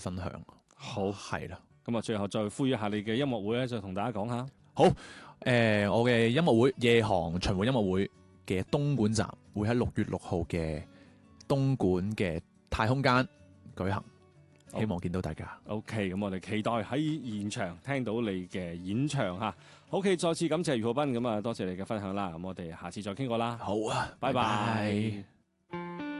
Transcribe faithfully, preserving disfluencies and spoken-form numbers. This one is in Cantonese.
分享。 好係啦， 咁啊，最後再呼籲一下你嘅音樂會咧，就同大家講下。 好誒、呃，我嘅音樂會夜航巡迴音樂會嘅東莞站會喺六月六號嘅東莞嘅太空間舉行，希望見到大家。 OK，咁我哋期待喺現場聽到你嘅演唱嚇。OK，再次感謝俞浩斌，咁啊多謝你嘅分享啦。咁我哋下次再傾過啦。 好啊， 拜拜。 拜拜。